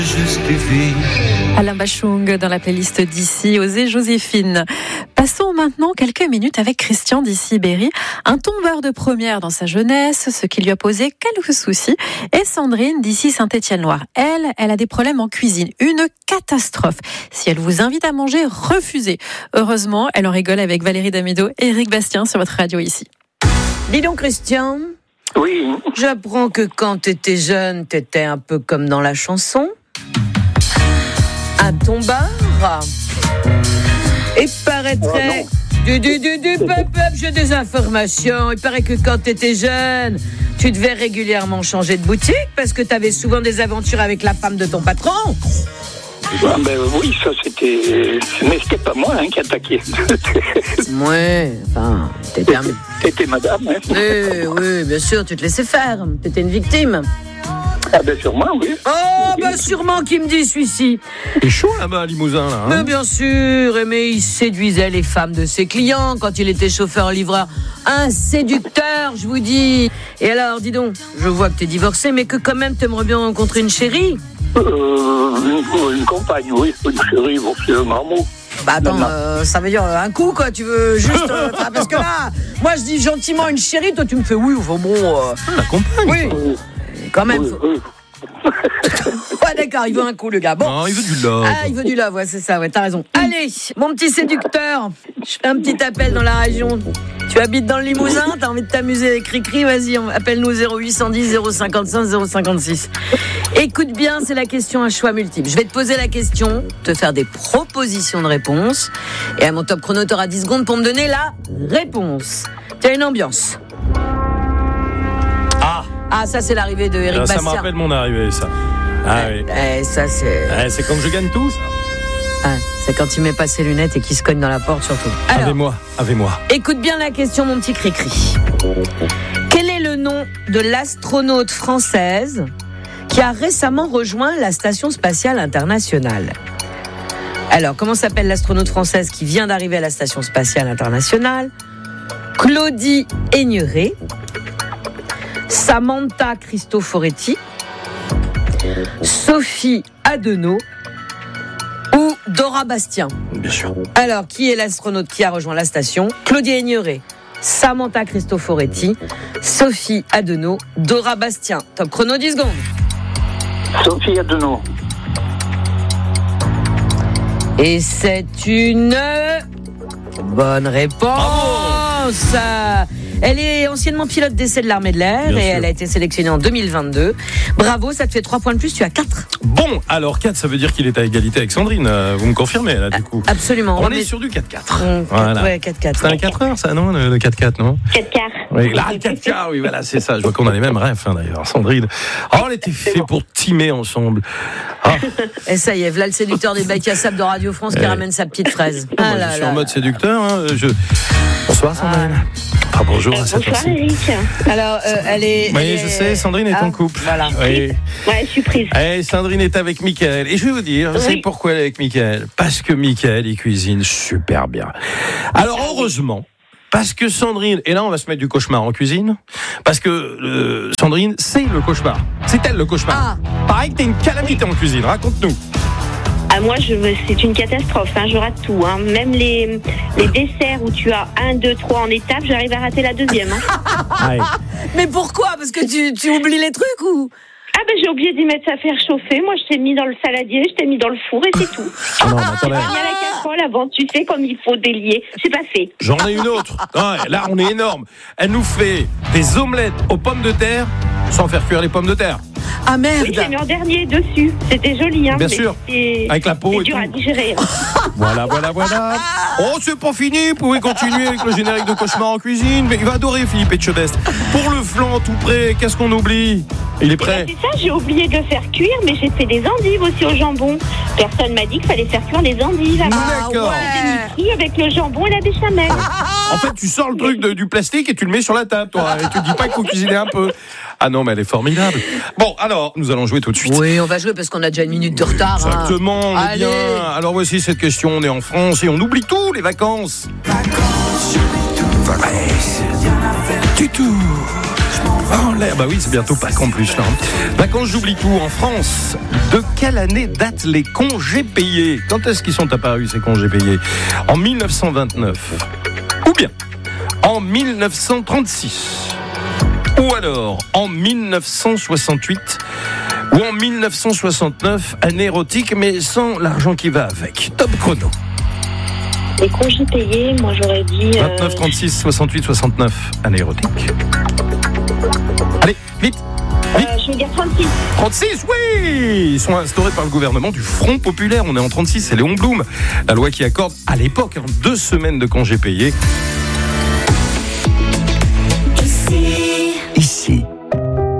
Alain Bachung dans la playlist d'ici, Osez Joséphine. Passons maintenant quelques minutes avec Christian d'ici Berry, un tombeur de première dans sa jeunesse, ce qui lui a posé quelques soucis, et Sandrine d'ici Saint-Étienne-Loire. Elle a des problèmes en cuisine, une catastrophe. Si elle vous invite à manger, refusez. Heureusement, elle en rigole avec Valérie Damido et Éric Bastien sur votre radio ici. Dis donc Christian. Oui. J'apprends que quand t'étais jeune, t'étais un peu comme dans la chanson. Un tombeur. Il paraîtrait... J'ai des informations. Il paraît que quand t'étais jeune, tu devais régulièrement changer de boutique parce que t'avais souvent des aventures avec la femme de ton patron. Oui, ça c'était... Mais c'était pas moi qui attaquais. Ouais, enfin... T'étais madame, hein. Oui, bien sûr, tu te laissais faire. T'étais une victime. Ah ben sûrement, oui. Oh, ben sûrement qui me dit celui-ci. C'est chaud là-bas à Limousin, là. Mais bien sûr, mais il séduisait les femmes de ses clients quand il était chauffeur-livreur. Un séducteur, je vous dis. Et alors, dis donc, je vois que t'es divorcé, mais que quand même t'aimerais bien rencontrer une chérie. Une compagne, oui. Une chérie, bon, c'est un marmot. Bah attends, ça veut dire un coup, quoi. Tu veux juste... parce que là, moi je dis gentiment une chérie, toi tu me fais oui, enfin bon... La compagne. Oui, quand même. Oui. Ouais, d'accord, il veut un coup, le gars. Bon. Non, il veut du love. Ah, il veut du love, ouais, c'est ça, ouais, t'as raison. Allez, mon petit séducteur, je fais un petit appel dans la région. Tu habites dans le Limousin, t'as envie de t'amuser avec Cricri, vas-y, appelle-nous 0810 055 056. Écoute bien, c'est la question à choix multiple. Je vais te poser la question, te faire des propositions de réponse, et à mon top chrono, t'auras 10 secondes pour me donner la réponse. T'as une ambiance. Ah, ça c'est l'arrivée de Éric Bastien. Ça me rappelle mon arrivée, ça. Ah oui. Ça c'est... C'est quand je gagne tout, ça. C'est quand il met pas ses lunettes et qu'il se cogne dans la porte, surtout. Alors, Avec-moi. Écoute bien la question, mon petit Cricri. Quel est le nom de l'astronaute française qui a récemment rejoint la Station Spatiale Internationale? Alors, comment s'appelle l'astronaute française qui vient d'arriver à la Station Spatiale Internationale? Claudie Aigneret, Samantha Cristoforetti, Sophie Adenau ou Dora Bastien? Bien sûr. Alors, qui est l'astronaute qui a rejoint la station? Claudie Aigneret, Samantha Cristoforetti, Sophie Adenau, Dora Bastien. Top chrono, 10 secondes. Sophie Adenau. Et c'est une bonne réponse. Elle est anciennement pilote d'essai de l'armée de l'air. Bien et sûr. elle a été sélectionnée en 2022. Bravo, ça te fait 3 points de plus, tu as 4. Bon, alors 4, ça veut dire qu'il est à égalité avec Sandrine. Vous me confirmez, là, du coup? Absolument. On est sur du 4-4. Voilà. Ouais, 4-4. C'est un 4 heures, ça, non, le 4-4, non? 4 quarts. Oui, là, le 4 quarts, oui, voilà, c'est ça. Je vois qu'on a les mêmes rêves, d'ailleurs. Sandrine. Oh, on était fait pour teamer ensemble. Ah. Et ça y est, voilà le séducteur des bacs à sable de Radio France qui ramène sa petite fraise. Moi, je suis en mode séducteur. Hein. Bonsoir, Sandrine. Ah, bonjour à cette Bonsoir heure-ci. Eric. Alors, elle est... Oui, je sais, Sandrine est en couple. Voilà. Oui. Ouais, je suis prise. Et Sandrine est avec Mickaël. Et je vais vous dire, vous savez pourquoi elle est avec Mickaël? Parce que Mickaël, il cuisine super bien. Alors, heureusement, parce que Sandrine, et là on va se mettre du cauchemar en cuisine, parce que Sandrine, c'est le cauchemar. C'est elle le cauchemar. Pareil que t'es une calamité en cuisine, raconte-nous. Ah, moi, c'est une catastrophe. Je rate tout. Même les desserts où tu as 1, 2, 3 en étape, j'arrive à rater la deuxième. Mais pourquoi? Parce que tu oublies les trucs ou? Ah j'ai oublié d'y mettre ça à faire chauffer. Moi, je t'ai mis dans le saladier, je t'ai mis dans le four et c'est tout. Ah non, mais attendez. J'ai mis à la casserole avant, tu sais, comme il faut délier. C'est pas fait. J'en ai une autre. Là, on est énorme. Elle nous fait des omelettes aux pommes de terre sans faire cuire les pommes de terre. Ah merde! Oui, j'ai mis en dernier dessus. C'était joli, Bien mais sûr. c'était... Avec la peau c'est et dur tout. à digérer. Voilà. Oh, c'est pas fini. Vous pouvez continuer avec le générique de Cauchemar en cuisine. Mais il va adorer Philippe Etchebest. Pour le flan tout prêt, qu'est-ce qu'on oublie? Il est prêt. C'est ça, j'ai oublié de le faire cuire, mais j'ai fait des endives aussi au jambon. Personne m'a dit qu'il fallait faire cuire des endives avant. D'accord. Des niquis avec le jambon et la béchamel. En fait, tu sors le truc du plastique et tu le mets sur la table, toi. Et tu te dis pas qu'il faut cuisiner un peu. Ah non, mais elle est formidable. Bon, alors, nous allons jouer tout de suite. Oui, on va jouer parce qu'on a déjà une minute de retard. Exactement, on est Allez. bien. Alors voici cette question, on est en France et on oublie tout, les vacances. Vacances, du tout. Oh, bah oui, c'est bientôt Pâques en plus. Là. Vacances, j'oublie tout. En France, de quelle année datent les congés payés ? Quand est-ce qu'ils sont apparus, ces congés payés ? En 1929. Ou bien en 1936. Ou alors en 1968. Ou en 1969, année érotique, mais sans l'argent qui va avec. Top chrono. Les congés payés, moi j'aurais dit... 29, 36, 68, 69, année érotique. Allez, vite. Je vais dire 36. 36, oui. Ils sont instaurés par le gouvernement du Front Populaire. On est en 36, c'est Léon Blum. La loi qui accorde, à l'époque, 2 semaines de congés payés. Ici,